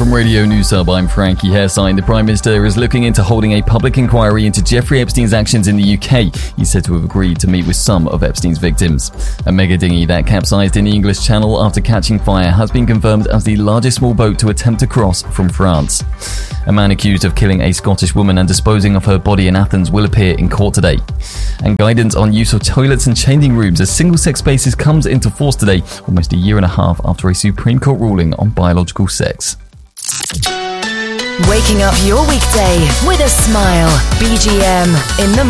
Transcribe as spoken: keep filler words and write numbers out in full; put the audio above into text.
From Radio News Hub, I'm Frankie Hairsign. The Prime Minister is looking into holding a public inquiry into Jeffrey Epstein's actions in the U K. He's said to have agreed to meet with some of Epstein's victims. A mega dinghy that capsized in the English Channel after catching fire has been confirmed as the largest small boat to attempt to cross from France. A man accused of killing a Scottish woman and disposing of her body in Athens will appear in court today. And guidance on use of toilets and changing rooms as single-sex spaces comes into force today, almost a year and a half after a Supreme Court ruling on biological sex. Waking up your weekday with a smile. B G M in the